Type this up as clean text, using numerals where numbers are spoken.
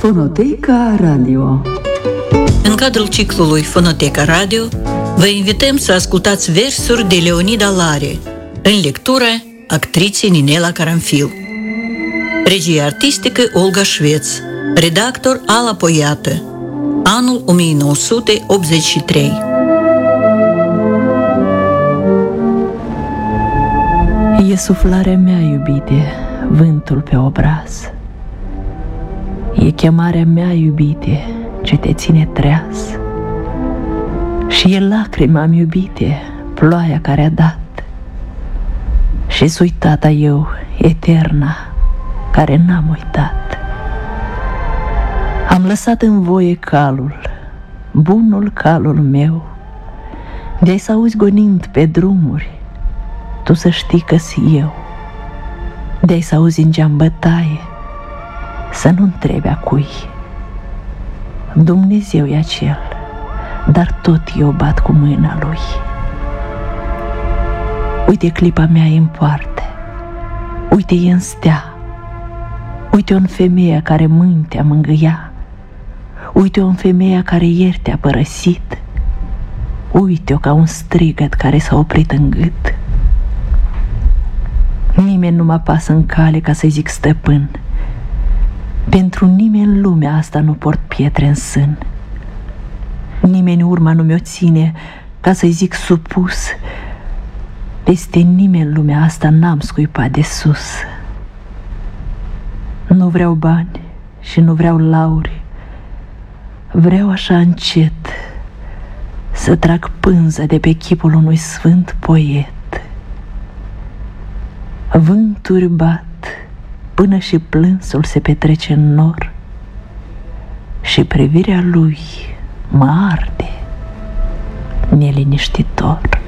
Fonoteca Radio. În cadrul ciclului Fonoteca Radio, vă invităm să ascultați versuri de Leonida Lare, în lectură actriței Ninela Caranfil. Regie artistică Olga Șveț, redactor Ala Poiată, anul 1983. E suflarea mea, iubite, vântul pe obraz. E chemarea mea, iubite, ce te ține treaz. Și e lacrima-mi, iubite, ploaia care a dat. Și-s uitata eu, eterna, care n-am uitat. Am lăsat în voie calul, bunul calul meu, de-ai să auzi gonind pe drumuri, tu să știi că-s eu. De-ai să auzi în geam bătaie, să nu întrebi a cui. Dumnezeu e acel, dar tot eu bat cu mâna lui. Uite clipa mea e în poartă, uite e în stea, uite-o în femeia care mâini te-a mângâia, uite-o în femeia care ieri te-a părăsit, uite-o ca un strigăt care s-a oprit în gât. Nimeni nu mă pasă în cale ca să-i zic stăpân, pentru nimeni în lumea asta nu port pietre în sân. Nimeni urma nu mi-o ține ca să-i zic supus, peste nimeni în lumea asta n-am scuipat de sus. Nu vreau bani și nu vreau lauri, vreau așa încet să trag pânză de pe chipul unui sfânt poet. Vânturi bat până și plânsul se petrece în nor și privirea lui mă arde neliniștitor.